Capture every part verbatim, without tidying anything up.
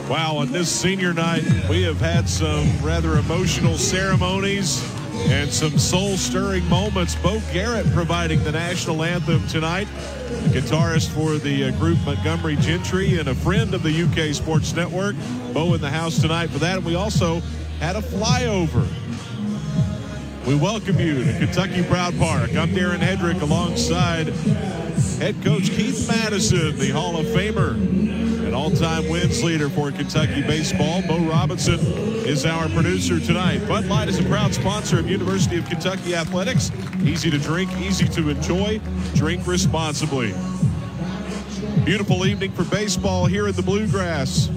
Wow, on this senior night, we have had some rather emotional ceremonies and some soul-stirring moments. Bo Garrett providing the national anthem tonight, the guitarist for the uh, group Montgomery Gentry and a friend of the U K Sports Network. Bo in the house tonight for that. And we also had a flyover. We welcome you to Kentucky Proud Park. I'm Darren Hedrick alongside head coach Keith Madison, the Hall of Famer and all-time wins leader for Kentucky baseball. Bo Robinson is our producer tonight. Bud Light is a proud sponsor of University of Kentucky Athletics. Easy to drink, easy to enjoy. Drink responsibly. Beautiful evening for baseball here at the Bluegrass.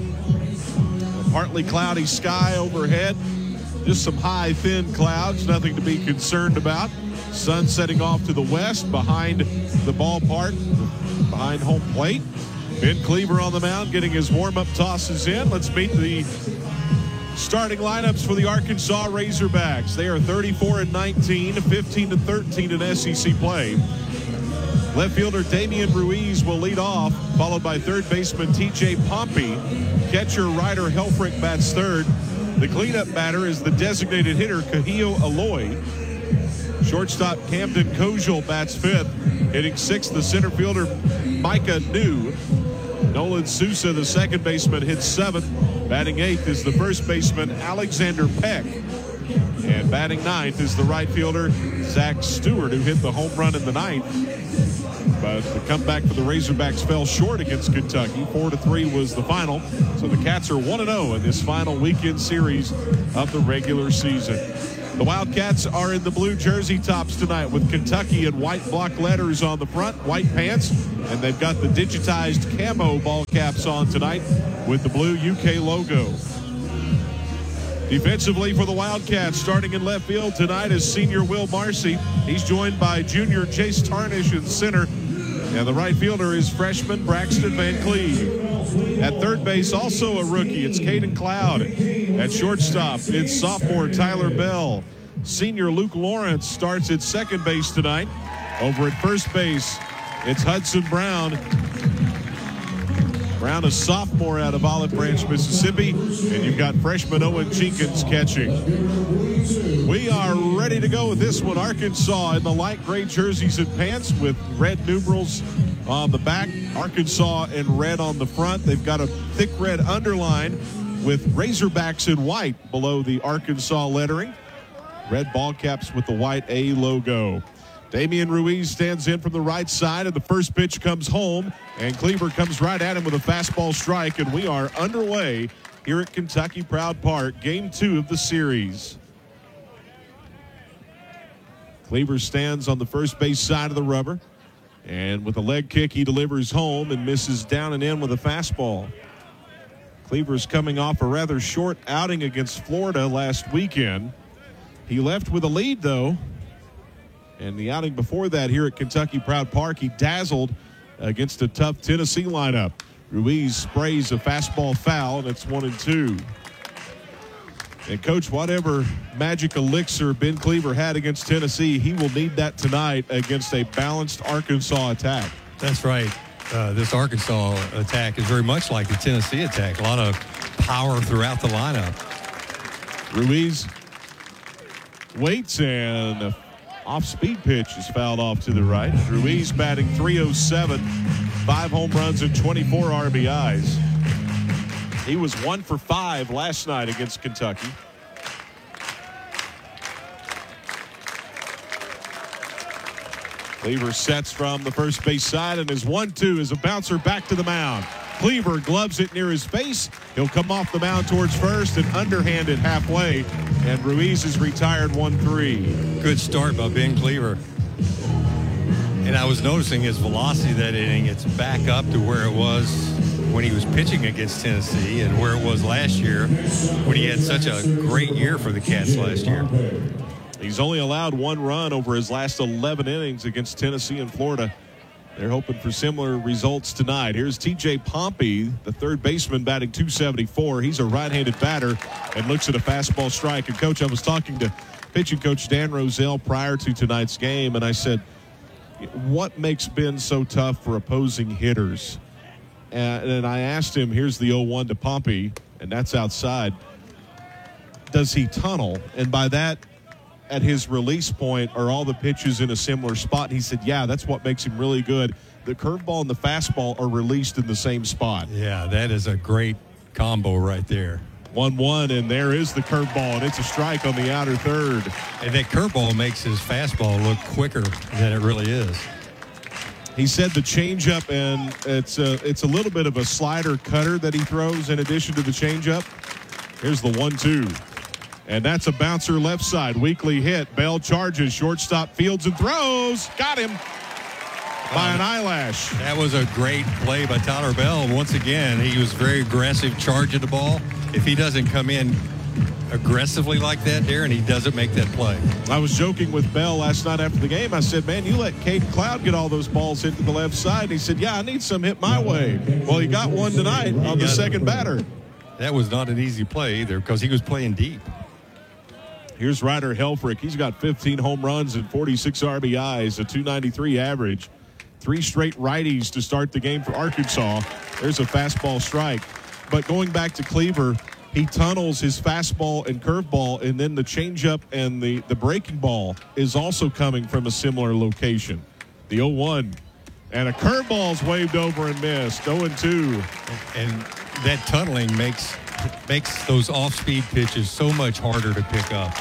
A partly cloudy sky overhead. Just some high, thin clouds, nothing to be concerned about. Sun setting off to the west behind the ballpark, behind home plate. Ben Cleaver on the mound getting his warm-up tosses in. Let's meet the starting lineups for the Arkansas Razorbacks. They are thirty-four and nineteen, fifteen and thirteen in S E C play. Left fielder Damian Ruiz will lead off, followed by third baseman T J Pompey. Catcher Ryder Helfrich bats third. The cleanup batter is the designated hitter Kahio Aloy. Shortstop Camden Kojal bats fifth. Hitting sixth, the center fielder Micah New. Nolan Sousa, the second baseman, hits seventh. Batting eighth is the first baseman Alexander Peck. And batting ninth is the right fielder Zach Stewart, who hit the home run in the ninth. But the comeback for the Razorbacks fell short against Kentucky. Four to three was the final. So the Cats are one and oh in this final weekend series of the regular season. The Wildcats are in the blue jersey tops tonight with Kentucky in white block letters on the front, white pants, and they've got the digitized camo ball caps on tonight with the blue U K logo. Defensively for the Wildcats, starting in left field tonight is senior Will Marcy. He's joined by junior Jace Tarnish in center, and the right fielder is freshman Braxton Van Cleve. At third base, also a rookie, it's Caden Cloud. At shortstop, it's sophomore Tyler Bell. Senior Luke Lawrence starts at second base tonight. Over at first base, it's Hudson Brown. Brown, a sophomore out of Olive Branch, Mississippi. And you've got freshman Owen Jenkins catching. We are ready to go with this one. Arkansas in the light gray jerseys and pants with red numerals on the back. Arkansas in red on the front. They've got a thick red underline with Razorbacks in white below the Arkansas lettering. Red ball caps with the white A logo. Damian Ruiz stands in from the right side, and the first pitch comes home, and Cleaver comes right at him with a fastball strike, and we are underway here at Kentucky Proud Park, game two of the series. Cleaver stands on the first base side of the rubber, and with a leg kick, he delivers home and misses down and in with a fastball. Cleaver's coming off a rather short outing against Florida last weekend. He left with a lead, though. And the outing before that here at Kentucky Proud Park, he dazzled against a tough Tennessee lineup. Ruiz sprays a fastball foul, and it's one and two. And, Coach, whatever magic elixir Ben Cleaver had against Tennessee, he will need that tonight against a balanced Arkansas attack. That's right. Uh, this Arkansas attack is very much like the Tennessee attack. A lot of power throughout the lineup. Ruiz waits, and a off-speed pitch is fouled off to the right. Ruiz batting three oh seven, five home runs and twenty-four R B Is. He was one for five last night against Kentucky. Cleaver sets from the first base side, and his one two is a bouncer back to the mound. Cleaver gloves it near his face. He'll come off the mound towards first and underhand it halfway, and Ruiz is retired one three. Good start by Ben Cleaver. And I was noticing his velocity that inning. It's back up to where it was when he was pitching against Tennessee and where it was last year when he had such a great year for the Cats last year. He's only allowed one run over his last eleven innings against Tennessee and Florida. They're hoping for similar results tonight. Here's T J Pompey, the third baseman, batting two seventy-four. He's a right-handed batter and looks at a fastball strike. And, Coach, I was talking to pitching coach Dan Roselle prior to tonight's game, and I said, what makes Ben so tough for opposing hitters? And, and I asked him, here's the oh one to Pompey. and that's outside. Does he tunnel? And by that, at his release point, are all the pitches in a similar spot? And he said, yeah, that's what makes him really good. The curveball and the fastball are released in the same spot. Yeah, that is a great combo right there. one one, and there is the curveball, and it's a strike on the outer third. And that curveball makes his fastball look quicker than it really is. He said the changeup, and it's a, it's a little bit of a slider cutter that he throws in addition to the changeup. Here's the one two. And that's a bouncer left side. Weekly hit. Bell charges. Shortstop fields and throws. Got him by an eyelash. That was a great play by Tyler Bell. Once again, he was very aggressive charging the ball. If he doesn't come in aggressively like that, Darren, he doesn't make that play. I was joking with Bell last night after the game. I said, man, you let Caden Cloud get all those balls hit to the left side. And he said, yeah, I need some hit my way. Well, he got one tonight on the second batter. That was not an easy play either because he was playing deep. Here's Ryder Helfrich. He's got fifteen home runs and forty-six R B Is, a two ninety-three average. Three straight righties to start the game for Arkansas. There's a fastball strike. But going back to Cleaver, he tunnels his fastball and curveball, and then the changeup and the, the breaking ball is also coming from a similar location. The oh one. And a curveball's waved over and missed. oh and two. And that tunneling makes makes those off-speed pitches so much harder to pick up.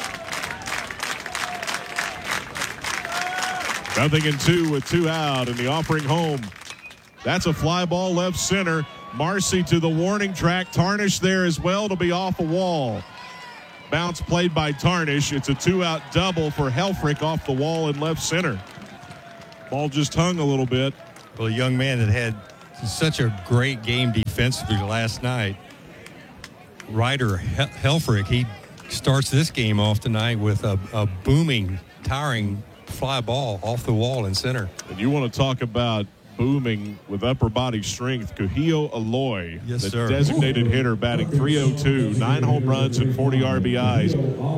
Nothing in two with two out, and the offering home. That's a fly ball left center. Marcy to the warning track. Tarnish there as well to be off a wall. Bounce played by Tarnish. It's a two-out double for Helfrich off the wall in left center. Ball just hung a little bit. Well, a young man that had such a great game defensively last night, Ryder Helfrich, he starts this game off tonight with a, a booming, towering fly ball off the wall in center. And you want to talk about booming with upper body strength. Kuhio Aloy, yes, the sir. designated hitter, batting three oh two, nine home runs and forty R B Is.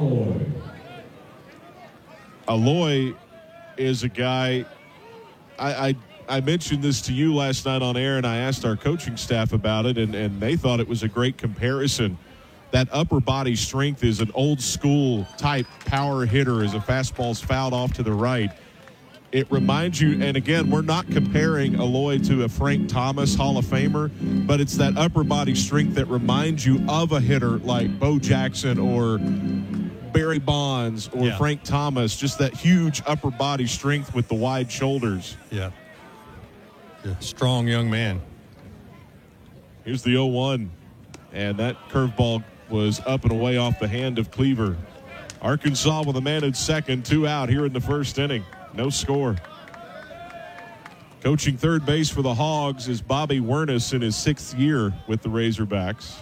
Aloy is a guy, I, I I mentioned this to you last night on air, and I asked our coaching staff about it, and, and they thought it was a great comparison. That upper body strength is an old school type power hitter as a fastball's fouled off to the right. It reminds you, and again, we're not comparing Aloy to a Frank Thomas Hall of Famer, but it's that upper body strength that reminds you of a hitter like Bo Jackson or Barry Bonds or yeah. Frank Thomas, just that huge upper body strength with the wide shoulders. Yeah. yeah. Strong young man. Here's the oh one, and that curveball was up and away off the hand of Cleaver. Arkansas with a man at second, two out here in the first inning. No score. Coaching third base for the Hogs is Bobby Wernis in his sixth year with the Razorbacks.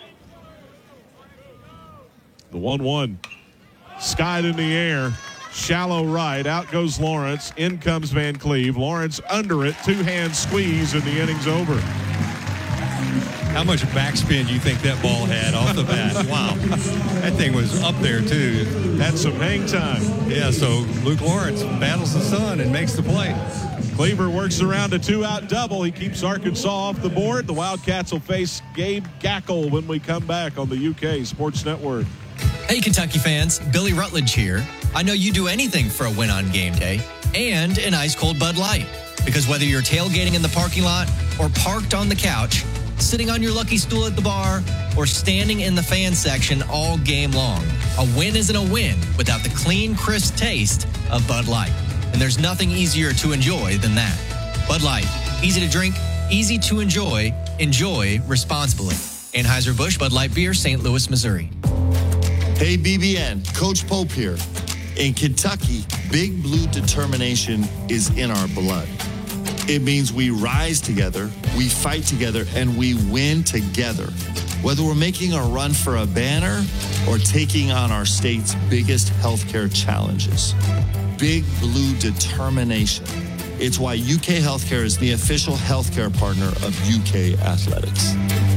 The one one. Skied in the air. Shallow right. Out goes Lawrence. In comes Van Cleve. Lawrence under it. Two-hand squeeze, and the inning's over. How much backspin do you think that ball had off the bat? Wow. That thing was up there, too. Had some hang time. Yeah, so Luke Lawrence battles the sun and makes the play. Cleaver works around a two-out double. He keeps Arkansas off the board. The Wildcats will face Gabe Gackle when we come back on the U K Sports Network. Hey, Kentucky fans. Billy Rutledge here. I know you do anything for a win on game day and an ice-cold Bud Light. Because whether you're tailgating in the parking lot or parked on the couch, sitting on your lucky stool at the bar, or standing in the fan section all game long, a win isn't a win without the clean, crisp taste of Bud Light. And there's nothing easier to enjoy than that. Bud Light, easy to drink, easy to enjoy, enjoy responsibly. Anheuser-Busch Bud Light Beer, Saint Louis, Missouri. Hey, B B N, Coach Pope here. In Kentucky, Big Blue determination is in our blood. It means we rise together, we fight together, and we win together. Whether we're making a run for a banner or taking on our state's biggest healthcare challenges. Big Blue determination. It's why U K Healthcare is the official healthcare partner of U K Athletics.